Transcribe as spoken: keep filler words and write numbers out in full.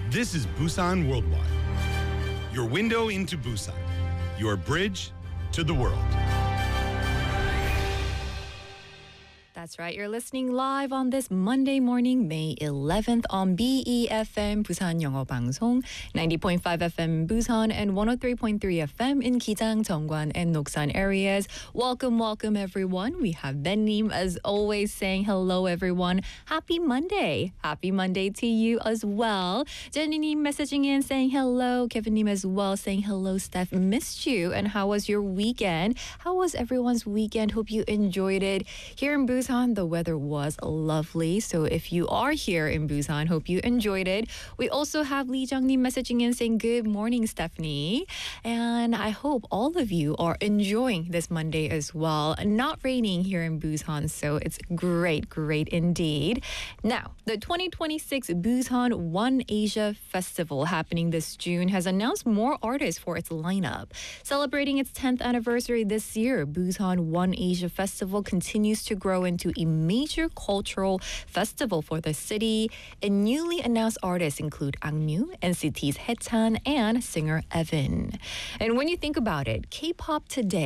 This is Busan Worldwide, your window into Busan, your bridge to the world. That's right. You're listening live on this Monday morning, May eleventh on B E F M 부산 영어 방송, ninety point five F M Busan and one oh three point three F M in Gijang, Dongguan, and Noksan areas. Welcome, welcome, everyone. We have Bennim as always saying hello, everyone. Happy Monday. Happy Monday to you as well. Jenny messaging in saying hello. Kevin as well saying hello. Steph, missed you. And how was your weekend? How was everyone's weekend? Hope you enjoyed it. Here in Busan, the weather was lovely. So if you are here in Busan, hope you enjoyed it. We also have Lee Jung-nim messaging in saying good morning, Stephanie. And I hope all of you are enjoying this Monday as well. Not raining here in Busan, so it's great, great indeed. Now, the twenty twenty-six Busan One Asia Festival happening this June has announced more artists for its lineup. Celebrating its tenth anniversary this year, Busan One Asia Festival continues to grow into a major cultural festival for the city. And newly announced artists include Angmyu, N C T's Haechan, and singer Evan. And when you think about it, K-pop today